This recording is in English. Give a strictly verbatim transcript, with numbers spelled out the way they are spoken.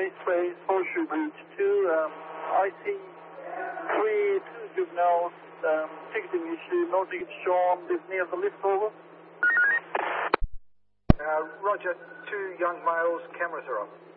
Base Base, Horseshoe Beach two. Um, I see three two juveniles, um, ticketing issue, no ticket shown, this near the lift, over. Uh, Roger, two young males, cameras are on.